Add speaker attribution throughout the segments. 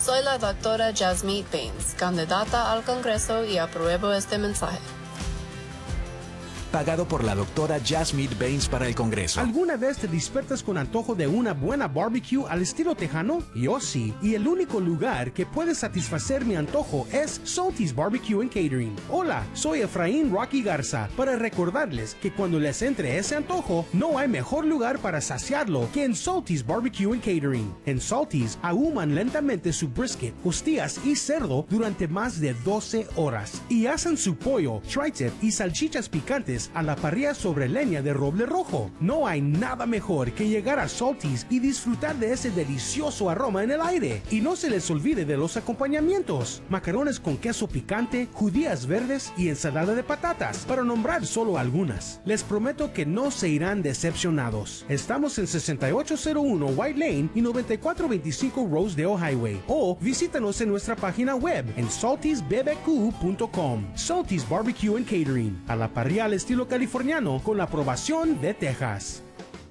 Speaker 1: Soy la doctora Jasmine Baines, candidata al Congreso, y apruebo este mensaje.
Speaker 2: Pagado por la doctora Jasmine Baines para el Congreso.
Speaker 3: ¿Alguna vez te despiertas con antojo de una buena barbecue al estilo tejano? Yo sí, y el único lugar que puede satisfacer mi antojo es Salty's Barbecue and Catering. Hola, soy Efraín Rocky Garza, para recordarles que cuando les entre ese antojo, no hay mejor lugar para saciarlo que en Salty's Barbecue and Catering. En Salty's ahuman lentamente su brisket, costillas y cerdo durante más de 12 horas y hacen su pollo, tri-tip y salchichas picantes a la parrilla sobre leña de roble rojo. No hay nada mejor que llegar a Salty's y disfrutar de ese delicioso aroma en el aire. Y no se les olvide de los acompañamientos: macarrones con queso picante, judías verdes y ensalada de patatas, para nombrar solo algunas. Les prometo que no se irán decepcionados. Estamos en 6801 White Lane y 9425 Rosedale Highway, o visítanos en nuestra página web en saltysbbq.com. Salty's Barbecue and Catering, a la parrilla al estilo californiano, con la aprobación de Texas.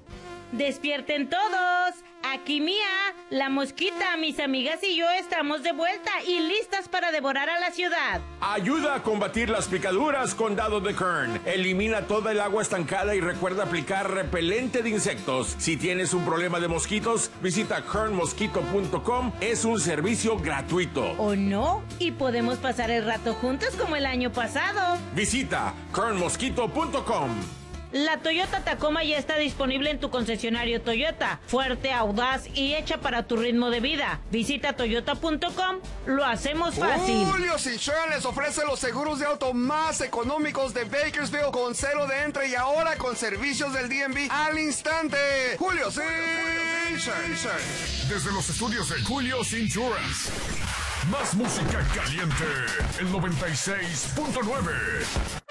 Speaker 4: ¡Despierten todos! Aquí Mía, la mosquita, mis amigas y yo estamos de vuelta y listas para devorar a la ciudad.
Speaker 5: Ayuda a combatir las picaduras con Dado de Kern. Elimina toda el agua estancada y recuerda aplicar repelente de insectos. Si tienes un problema de mosquitos, visita kernmosquito.com. Es un servicio gratuito.
Speaker 4: ¿O no? Y podemos pasar el rato juntos como el año pasado.
Speaker 5: Visita kernmosquito.com.
Speaker 4: La Toyota Tacoma ya está disponible en tu concesionario Toyota. Fuerte, audaz y hecha para tu ritmo de vida. Visita toyota.com. Lo hacemos fácil.
Speaker 6: Julio's Insurance ofrece los seguros de auto más económicos de Bakersfield, con cero de entrada y ahora con servicios del DMV al instante. Julio's Insurance.
Speaker 7: Desde los estudios de Julio's Insurance. Más música caliente. El 96.9.